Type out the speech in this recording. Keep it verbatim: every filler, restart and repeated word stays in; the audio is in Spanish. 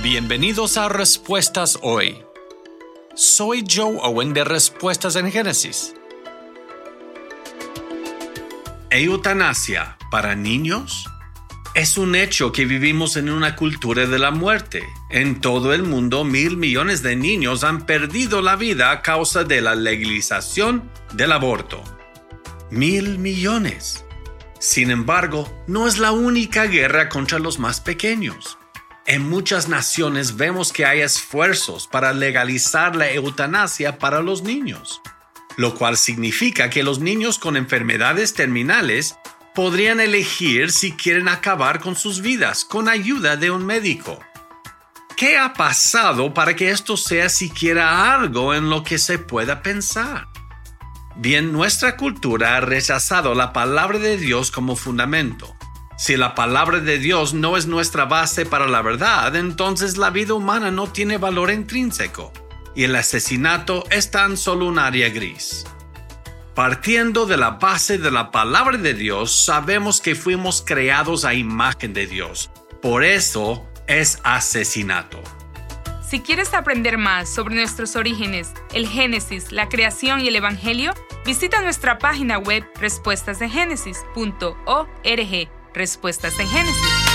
Bienvenidos a Respuestas Hoy. Soy Joe Owen de Respuestas en Génesis. ¿Eutanasia para niños? Es un hecho que vivimos en una cultura de la muerte. En todo el mundo, mil millones de niños han perdido la vida a causa de la legalización del aborto. Mil millones. Sin embargo, no es la única guerra contra los más pequeños. En muchas naciones vemos que hay esfuerzos para legalizar la eutanasia para los niños, lo cual significa que los niños con enfermedades terminales podrían elegir si quieren acabar con sus vidas con ayuda de un médico. ¿Qué ha pasado para que esto sea siquiera algo en lo que se pueda pensar? Bien, nuestra cultura ha rechazado la palabra de Dios como fundamento. Si la palabra de Dios no es nuestra base para la verdad, entonces la vida humana no tiene valor intrínseco y el asesinato es tan solo un área gris. Partiendo de la base de la palabra de Dios, sabemos que fuimos creados a imagen de Dios. Por eso es asesinato. Si quieres aprender más sobre nuestros orígenes, el Génesis, la creación y el Evangelio, visita nuestra página web respuestas de génesis punto org. Respuestas en Génesis.